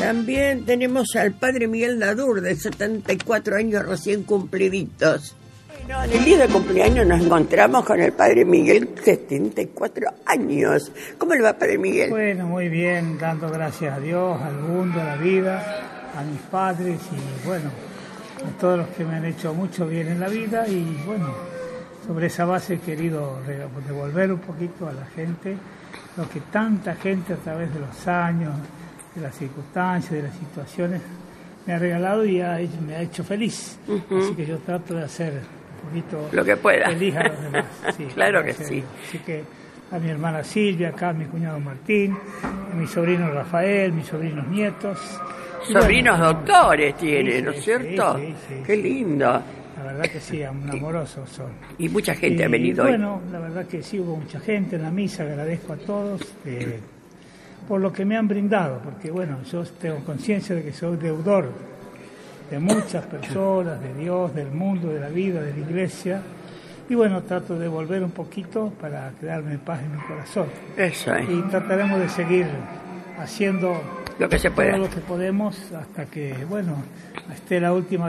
También tenemos al padre Miguel Nadur, de 74 años recién cumpliditos. Bueno, en el día de cumpleaños nos encontramos con el padre Miguel, 74 años. ¿Cómo le va, padre Miguel? Bueno, muy bien, dando gracias a Dios, al mundo, a la vida, a mis padres y bueno, a todos los que me han hecho mucho bien en la vida. Y bueno, sobre esa base he querido devolver un poquito a la gente lo que tanta gente a través de los años, de las circunstancias, de las situaciones, me ha regalado y me ha hecho feliz. Así que yo trato de hacer un poquito lo que pueda. Feliz a los demás. Sí, claro que sí. Así que a mi hermana Silvia, acá a mi cuñado Martín, a mi sobrino Rafael, mis sobrinos nietos. Sobrinos bueno, doctores tiene, sí, ¿no es cierto? Sí, qué lindo. La verdad que sí, amorosos son. Y mucha gente ha venido hoy. Bueno, la verdad que sí, hubo mucha gente en la misa, agradezco a todos por lo que me han brindado, porque bueno, yo tengo conciencia de que soy deudor de muchas personas, de Dios, del mundo, de la vida, de la iglesia, y bueno, trato de volver un poquito para quedarme en paz en mi corazón. Eso es. Y trataremos de seguir haciendo lo que se pueda, todo lo que podemos hasta que, bueno, esté la última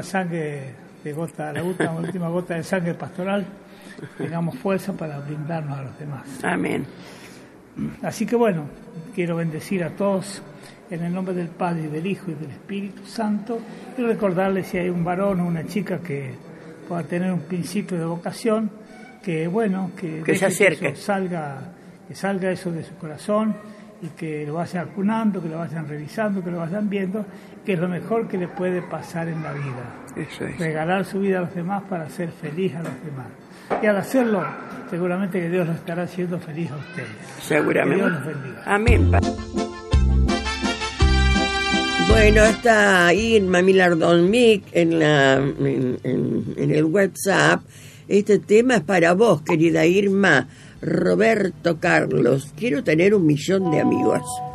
última gota de sangre pastoral, tengamos fuerza para brindarnos a los demás. Amén. Así que bueno, quiero bendecir a todos en el nombre del Padre, y del Hijo y del Espíritu Santo, y recordarles si hay un varón o una chica que pueda tener un principio de vocación, que bueno, que se acerque, que salga eso de su corazón y que lo vayan acunando, que lo vayan revisando, que lo vayan viendo, que es lo mejor que le puede pasar en la vida. Eso es. Regalar su vida a los demás para ser feliz a los demás. Y al hacerlo, seguramente que Dios lo estará haciendo feliz a ustedes. Seguramente. Que Dios los bendiga. Amén. Bueno, está Irma Milardón-Mic en el WhatsApp. Este tema es para vos, querida Irma. Roberto Carlos. Quiero tener 1 millón de amigos.